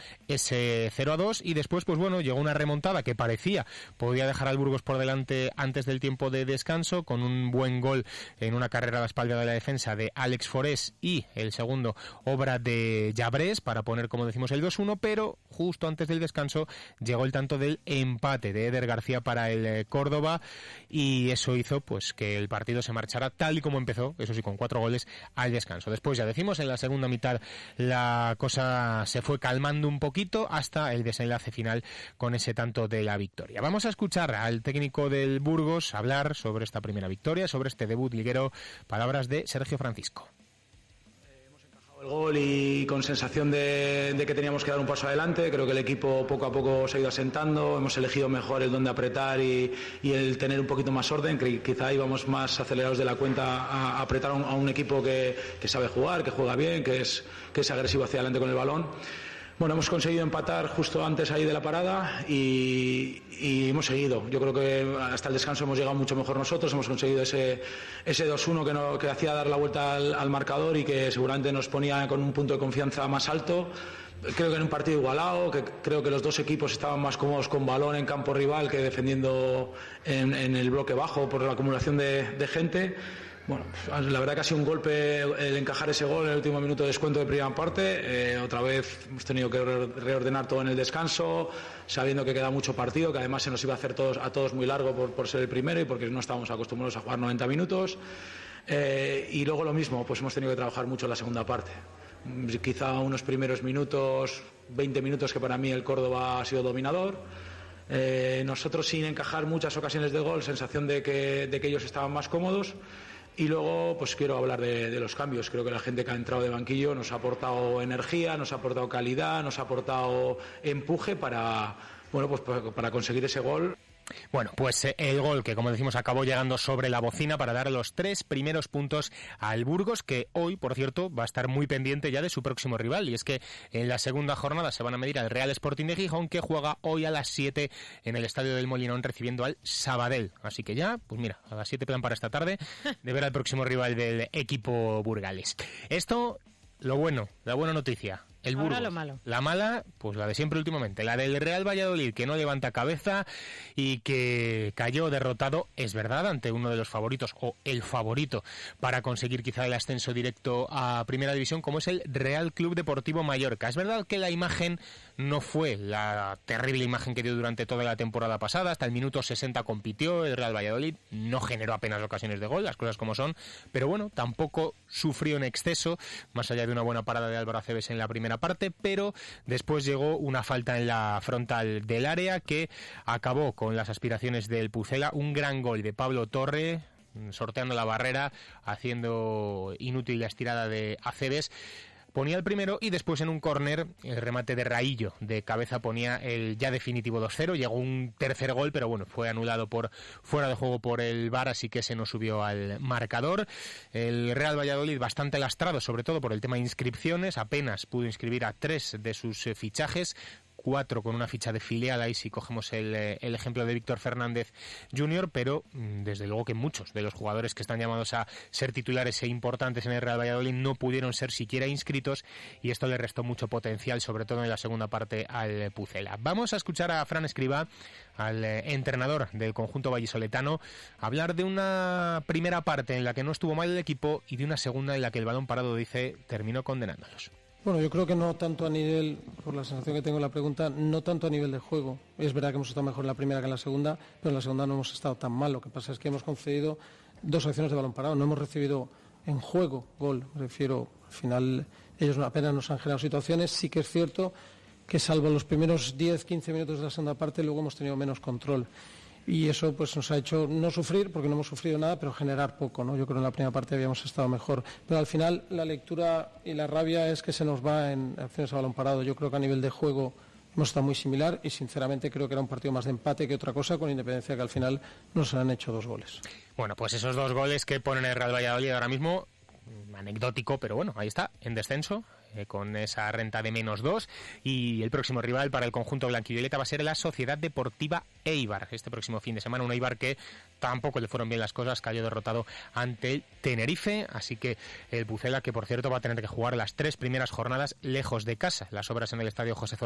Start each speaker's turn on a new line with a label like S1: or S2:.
S1: ese 0-2 y después, pues bueno, llegó una remontada que parecía podía dejar al Burgos por delante antes del tiempo de descanso, con un buen gol en una carrera a la espalda de la defensa de Àlex Forés y el segundo obra de Llabrés para poner, como decimos, el 2-1, pero justo antes del descanso llegó el tanto del empate de Eder García para el Córdoba y eso hizo pues que el partido se marchara tal y como empezó, eso sí, con 4 goles al descanso. Después, ya decimos, en la segunda mitad la cosa se fue calmando un poquito hasta el desenlace final con ese tanto de la victoria. Vamos a escuchar al técnico del Burgos hablar sobre esta primera victoria, sobre este debut liguero. Palabras de Sergio Francisco.
S2: El gol y con sensación de que teníamos que dar un paso adelante. Creo que el equipo poco a poco se ha ido asentando, hemos elegido mejor el dónde apretar y el tener un poquito más orden, que quizá íbamos más acelerados de la cuenta a apretar a un equipo que sabe jugar, que juega bien, que es agresivo hacia adelante con el balón. Bueno, hemos conseguido empatar justo antes ahí de la parada y hemos seguido. Yo creo que hasta el descanso hemos llegado mucho mejor nosotros, hemos conseguido ese 2-1 que hacía dar la vuelta al marcador y que seguramente nos ponía con un punto de confianza más alto. Creo que en un partido igualado, que creo que los dos equipos estaban más cómodos con balón en campo rival que defendiendo en el bloque bajo por la acumulación de gente. Bueno, la verdad que ha sido un golpe el encajar ese gol en el último minuto de descuento de primera parte. Otra vez hemos tenido que reordenar todo en el descanso, sabiendo que queda mucho partido, que además se nos iba a hacer a todos muy largo por ser el primero y porque no estábamos acostumbrados a jugar 90 minutos. Y luego lo mismo, pues hemos tenido que trabajar mucho en la segunda parte. Quizá unos primeros minutos, 20 minutos que para mí el Córdoba ha sido dominador. Nosotros sin encajar muchas ocasiones de gol, sensación de que ellos estaban más cómodos. Y luego pues quiero hablar de los cambios. Creo que la gente que ha entrado de banquillo nos ha aportado energía, nos ha aportado calidad, nos ha aportado empuje para conseguir ese gol.
S1: Bueno, pues el gol que, como decimos, acabó llegando sobre la bocina para dar los 3 primeros puntos al Burgos, que hoy, por cierto, va a estar muy pendiente ya de su próximo rival, y es que en la segunda jornada se van a medir al Real Sporting de Gijón, que juega hoy a las 7 en el Estadio del Molinón recibiendo al Sabadell. Así que ya, pues mira, a las 7 plan para esta tarde de ver al próximo rival del equipo burgalés. Esto, lo bueno, la buena noticia. El Burgos.
S3: Ahora lo malo.
S1: La mala, pues la de siempre últimamente, la del Real Valladolid, que no levanta cabeza y que cayó derrotado, es verdad, ante uno de los favoritos, o el favorito, para conseguir quizá el ascenso directo a Primera División, como es el Real Club Deportivo Mallorca. Es verdad que la imagen no fue la terrible imagen que dio durante toda la temporada pasada, hasta el minuto 60 compitió el Real Valladolid, no generó apenas ocasiones de gol, las cosas como son, pero bueno, tampoco sufrió en exceso, más allá de una buena parada de Álvaro Aceves en la primera parte, pero después llegó una falta en la frontal del área que acabó con las aspiraciones del Pucela. Un gran gol de Pablo Torre, sorteando la barrera, haciendo inútil la estirada de Aceves. Ponía el primero y después en un córner el remate de Raillo de cabeza ponía el ya definitivo 2-0. Llegó un tercer gol, pero bueno, fue anulado por fuera de juego por el VAR, así que se nos subió al marcador. El Real Valladolid bastante lastrado, sobre todo por el tema de inscripciones, apenas pudo inscribir a 3 de sus fichajes, 4 con una ficha de filial, ahí si cogemos el ejemplo de Víctor Fernández Jr., pero desde luego que muchos de los jugadores que están llamados a ser titulares e importantes en el Real Valladolid no pudieron ser siquiera inscritos y esto le restó mucho potencial, sobre todo en la segunda parte, al Pucela. Vamos a escuchar a Fran Escribá, al entrenador del conjunto vallisoletano, hablar de una primera parte en la que no estuvo mal el equipo y de una segunda en la que el balón parado, dice, terminó condenándolos.
S4: Bueno, yo creo que no tanto a nivel, por la sensación que tengo en la pregunta, no tanto a nivel de juego. Es verdad que hemos estado mejor en la primera que en la segunda, pero en la segunda no hemos estado tan mal. Lo que pasa es que hemos concedido 2 acciones de balón parado. No hemos recibido en juego gol. Me refiero, al final, ellos apenas nos han generado situaciones. Sí que es cierto que salvo los primeros 10-15 minutos de la segunda parte, luego hemos tenido menos control. Y eso pues nos ha hecho no sufrir, porque no hemos sufrido nada, pero generar poco, ¿no? Yo creo que en la primera parte habíamos estado mejor. Pero al final la lectura y la rabia es que se nos va en acciones a balón parado. Yo creo que a nivel de juego hemos estado muy similar y sinceramente creo que era un partido más de empate que otra cosa, con independencia que al final nos han hecho 2 goles.
S1: Bueno, pues esos 2 goles que ponen el Real Valladolid ahora mismo, anecdótico, pero bueno, ahí está, en descenso, con esa renta de -2, y el próximo rival para el conjunto blanquivioleta va a ser la Sociedad Deportiva Eibar, este próximo fin de semana, un Eibar que tampoco le fueron bien las cosas, cayó derrotado ante el Tenerife, así que el Pucela, que por cierto va a tener que jugar las 3 primeras jornadas lejos de casa, las obras en el estadio José